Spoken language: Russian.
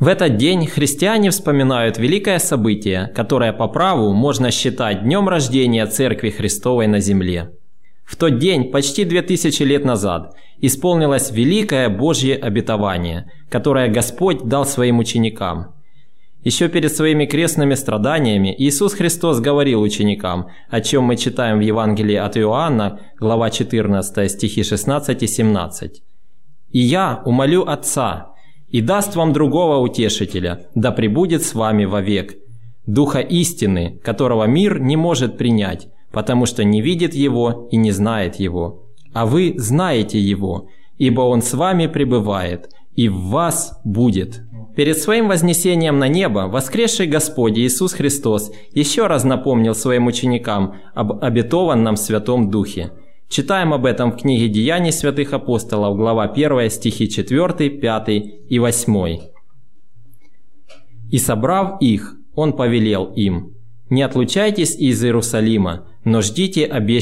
В этот день христиане вспоминают великое событие, которое по праву можно считать днем рождения Церкви Христовой на земле. В тот день, почти 2000 лет назад, исполнилось великое Божье обетование, которое Господь дал своим ученикам. Еще перед своими крестными страданиями Иисус Христос говорил ученикам, о чем мы читаем в Евангелии от Иоанна, глава 14, стихи 16 и 17. «И я умолю Отца, и даст вам другого утешителя, да пребудет с вами вовек, Духа истины, которого мир не может принять, потому что не видит Его и не знает Его. А вы знаете Его, ибо Он с вами пребывает, и в вас будет». Перед своим вознесением на небо воскресший Господь Иисус Христос еще раз напомнил своим ученикам об обетованном Святом Духе. Читаем об этом в книге «Деяний святых апостолов», глава 1, стихи 4, 5 и 8. «И собрав их, Он повелел им: не отлучайтесь из Иерусалима, но ждите обещанного